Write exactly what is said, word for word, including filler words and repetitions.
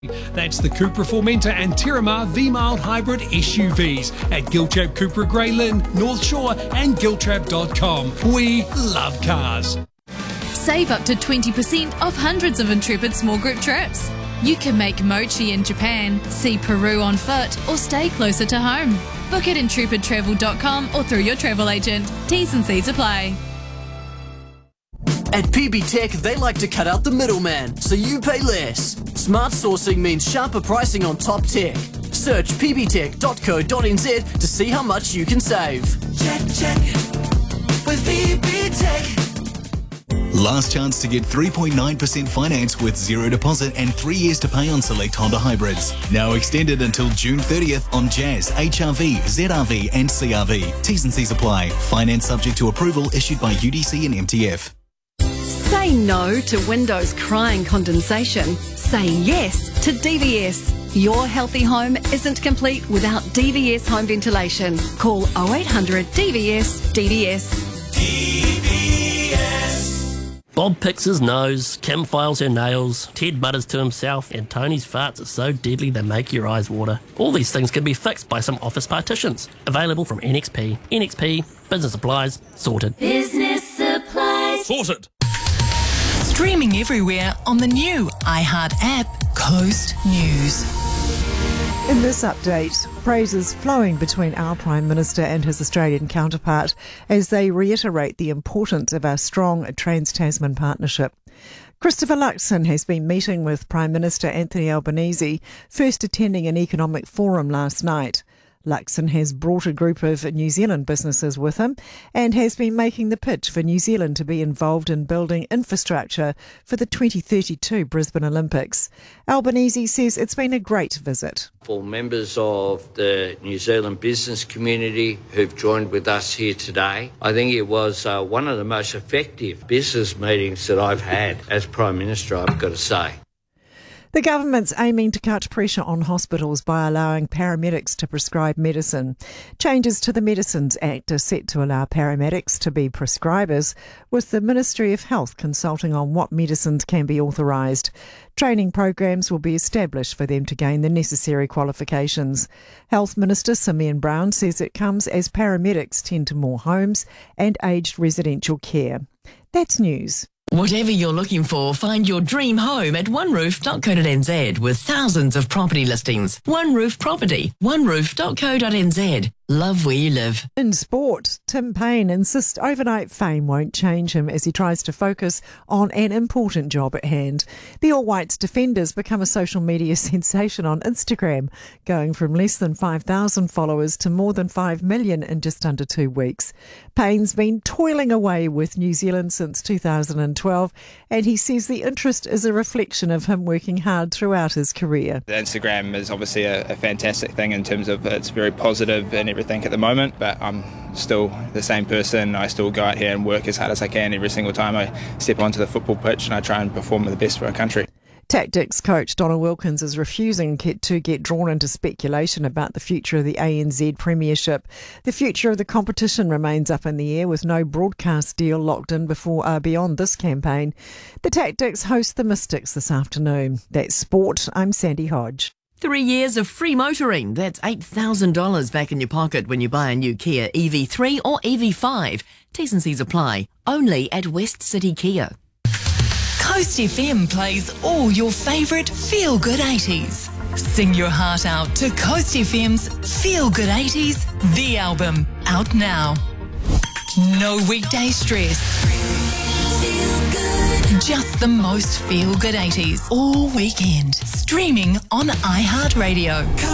That's the Cupra Formentor and Terramar V-Mild Hybrid S U Vs at Giltrap Cupra Grey Lynn, North Shore and giltrap dot com. We love cars. Save up to twenty percent off hundreds of Intrepid small group trips. You can make mochi in Japan, see Peru on foot, or stay closer to home. Book at intrepid travel dot com or through your travel agent. T's and C's apply. At P B Tech, they like to cut out the middleman, so you pay less. Smart sourcing means sharper pricing on top tech. Search p b tech dot co dot n z to see how much you can save. Check, check, with P B Tech. Last chance to get three point nine percent finance with zero deposit and three years to pay on select Honda hybrids. Now extended until June thirtieth on Jazz, H R V, Z R V and C R V. T's and C's apply. Finance subject to approval issued by U D C and M T F. Say no to windows crying condensation. Say yes to D V S. Your healthy home isn't complete without D V S home ventilation. Call oh eight hundred D V S D V S. D V S. Bob picks his nose, Kim files her nails, Ted mutters to himself, and Tony's farts are so deadly they make your eyes water. All these things can be fixed by some office partitions. Available from N X P. N X P, business supplies, sorted. Business supplies. Sorted. Streaming everywhere on the new iHeart app, Coast News. In this update, praises flowing between our Prime Minister and his Australian counterpart as they reiterate the importance of our strong Trans-Tasman partnership. Christopher Luxon has been meeting with Prime Minister Anthony Albanese, first attending an economic forum last night. Luxon has brought a group of New Zealand businesses with him and has been making the pitch for New Zealand to be involved in building infrastructure for the twenty thirty-two Brisbane Olympics. Albanese says it's been a great visit. For members of the New Zealand business community who've joined with us here today, I think it was uh, one of the most effective business meetings that I've had as Prime Minister, I've got to say. The government's aiming to cut pressure on hospitals by allowing paramedics to prescribe medicine. Changes to the Medicines Act are set to allow paramedics to be prescribers, with the Ministry of Health consulting on what medicines can be authorised. Training programs will be established for them to gain the necessary qualifications. Health Minister Simeon Brown says it comes as paramedics tend to more homes and aged residential care. That's news. Whatever you're looking for, find your dream home at one roof dot co dot n z with thousands of property listings. One Roof Property, one roof dot co dot n z. Love where you live. In sport, Tim Payne insists overnight fame won't change him as he tries to focus on an important job at hand. The All Whites defenders become a social media sensation on Instagram, going from less than five thousand followers to more than five million in just under two weeks. Payne's been toiling away with New Zealand since two thousand twelve, and he says the interest is a reflection of him working hard throughout his career. The Instagram is obviously a, a fantastic thing in terms of it's very positive and everything at the moment, but I'm still the same person. I still go out here and work as hard as I can every single time I step onto the football pitch, and I try and perform the best for our country. Tactics coach Donna Wilkins is refusing to get drawn into speculation about the future of the A N Z Premiership. The future of the competition remains up in the air with no broadcast deal locked in before uh, beyond this campaign. The Tactics host the Mystics this afternoon. That's sport. I'm Sandy Hodge. Three years of free motoring. That's eight thousand dollars back in your pocket when you buy a new Kia E V three or E V five. T's and C's apply. Only at West City Kia. Coast F M plays all your favourite feel-good eighties. Sing your heart out to Coast F M's Feel Good eighties, the album, out now. No weekday stress. Just the most feel-good eighties all weekend. Streaming on iHeartRadio.